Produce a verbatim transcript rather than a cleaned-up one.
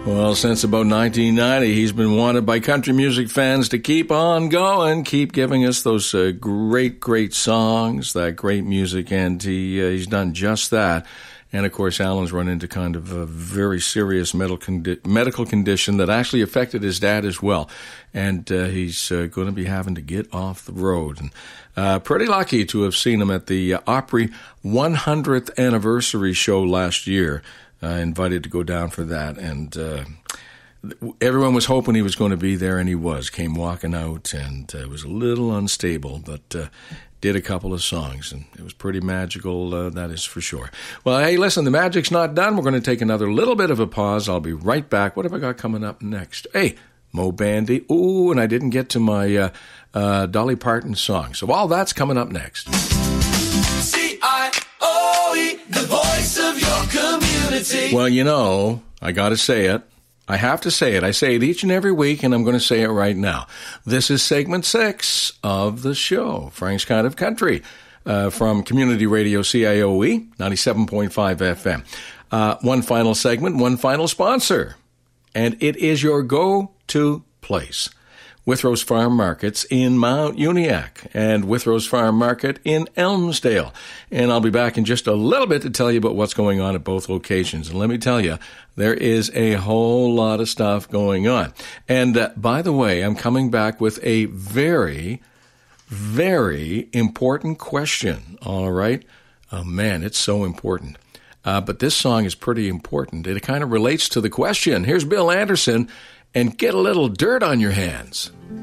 Well, since about nineteen ninety, he's been wanted by country music fans to keep on going, keep giving us those uh, great, great songs, that great music, and he uh, he's done just that. And, of course, Alan's run into kind of a very serious medical, condi- medical condition that actually affected his dad as well. And uh, he's uh, going to be having to get off the road. And uh, pretty lucky to have seen him at the uh, Opry one hundredth anniversary show last year. Uh, invited to go down for that, and uh, everyone was hoping he was going to be there, and he was. Came walking out, and uh, was a little unstable, but uh, did a couple of songs, and it was pretty magical, uh, that is for sure. Well, hey, listen, the magic's not done. We're going to take another little bit of a pause. I'll be right back. What have I got coming up next? Hey, Mo Bandy. Ooh, and I didn't get to my uh, uh, Dolly Parton song. So all that's coming up next. C I O E, the voice of your community. Well, you know, I got to say it. I have to say it. I say it each and every week, and I'm going to say it right now. This is segment six of the show, Frank's Kind of Country, uh, from Community Radio C I O E, ninety-seven point five F M. Uh, one final segment, one final sponsor, and it is your go-to place. Withrose Farm Markets in Mount Uniacke and Withrose Farm Market in Elmsdale. And I'll be back in just a little bit to tell you about what's going on at both locations. And let me tell you, there is a whole lot of stuff going on. And uh, by the way, I'm coming back with a very, very important question. All right? Oh, man, it's so important. Uh, but this song is pretty important. It kind of relates to the question. Here's Bill Anderson. And get a little dirt on your hands.